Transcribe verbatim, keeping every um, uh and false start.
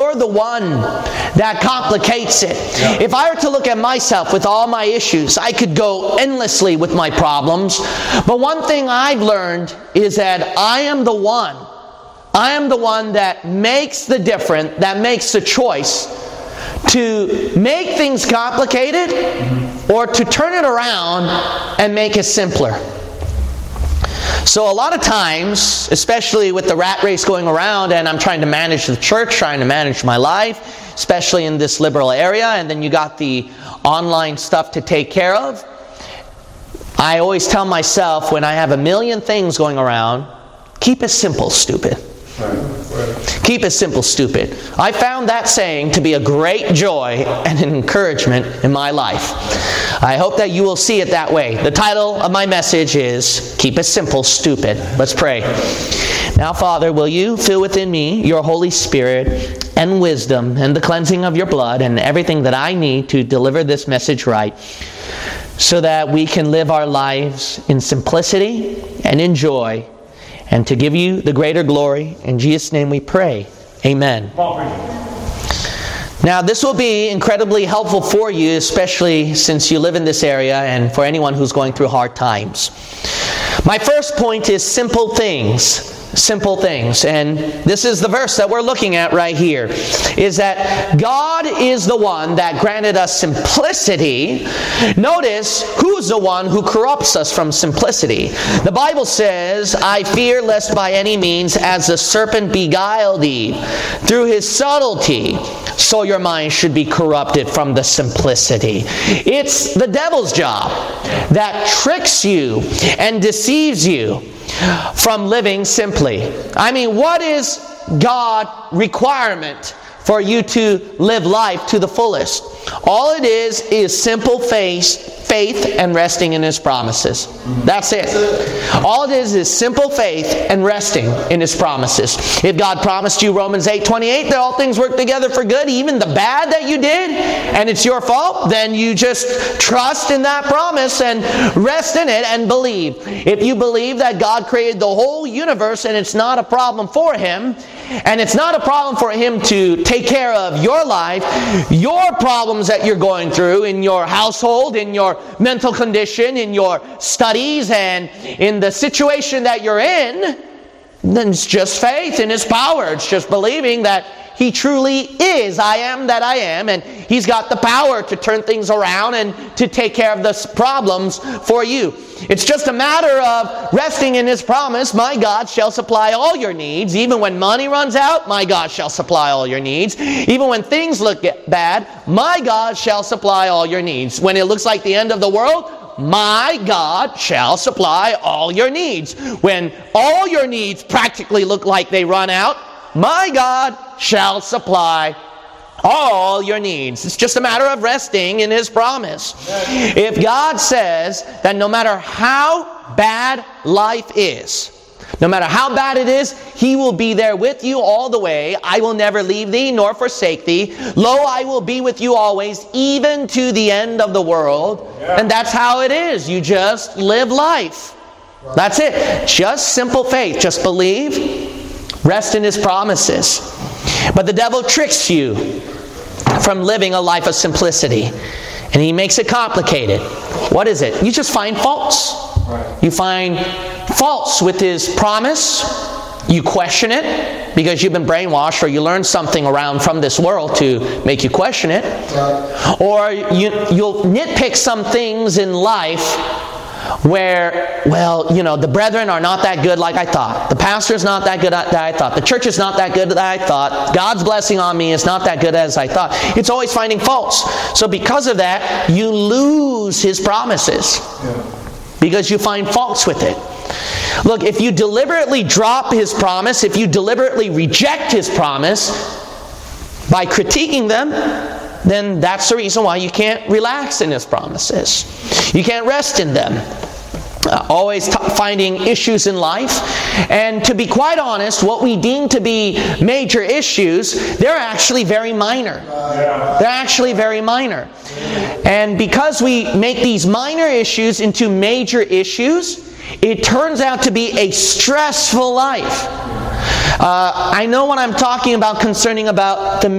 you're the one that complicates it. Yeah. If I were to look at myself with all my issues, I could go endlessly with my problems. But one thing I've learned is that I am the one. I am the one that makes the difference, that makes the choice to make things complicated or to turn it around and make it simpler. So a lot of times, especially with the rat race going around and I'm trying to manage the church, trying to manage my life, especially in this liberal area, and then you got the online stuff to take care of, I always tell myself when I have a million things going around, keep it simple, stupid. Right. Right. Keep it simple, stupid. I found that saying to be a great joy and an encouragement in my life. I hope that you will see it that way. The title of my message is Keep It Simple, Stupid. Let's pray. Now, Father, will you fill within me your Holy Spirit and wisdom and the cleansing of your blood and everything that I need to deliver this message right, so that we can live our lives in simplicity and in joy, and to give you the greater glory. In Jesus' name we pray. Amen. Now, this will be incredibly helpful for you, especially since you live in this area and for anyone who's going through hard times. My first point is simple things. Simple things. And this is the verse that we're looking at right here. Is that God is the one that granted us simplicity. Notice who's the one who corrupts us from simplicity. The Bible says, I fear lest by any means as the serpent beguiled thee through his subtlety, so your mind should be corrupted from the simplicity. It's the devil's job that tricks you and deceives you from living simply. I mean, what is God's requirement for you to live life to the fullest? All it is is simple faith, faith and resting in His promises. That's it. All it is is simple faith and resting in His promises. If God promised you Romans eight twenty-eight that all things work together for good, even the bad that you did, and it's your fault, then you just trust in that promise and rest in it and believe. If you believe that God created the whole universe and it's not a problem for Him, and it's not a problem for Him to take care of your life, your problems that you're going through in your household, in your mental condition, in your studies, and in the situation that you're in, then it's just faith in His power. It's just believing that He truly is I am that I am, and He's got the power to turn things around and to take care of the problems for you. It's just a matter of resting in His promise. My God shall supply all your needs. Even when money runs out, my God shall supply all your needs. Even when things look bad, my God shall supply all your needs. When it looks like the end of the world, my God shall supply all your needs. When all your needs practically look like they run out, my God shall supply all your needs. It's just a matter of resting in His promise. If God says that no matter how bad life is, no matter how bad it is, He will be there with you all the way. I will never leave thee nor forsake thee. Lo, I will be with you always, even to the end of the world. And that's how it is. You just live life. That's it. Just simple faith. Just believe. Rest in His promises. But the devil tricks you from living a life of simplicity. And he makes it complicated. What is it? You just find faults. You find faults with His promise. You question it because you've been brainwashed, or you learned something around from this world to make you question it. Or you, you'll nitpick some things in life where, well, you know, the brethren are not that good like I thought. The pastor is not that good that I thought. The church is not that good that I thought. God's blessing on me is not that good as I thought. It's always finding faults. So because of that, you lose His promises. Yeah. Because you find faults with it. Look, if you deliberately drop His promise, if you deliberately reject His promise by critiquing them, then that's the reason why you can't relax in His promises. You can't rest in them. Uh, always t- finding issues in life. And to be quite honest, what we deem to be major issues, they're actually very minor. They're actually very minor. And because we make these minor issues into major issues, it turns out to be a stressful life. Uh, I know what I'm talking about concerning about the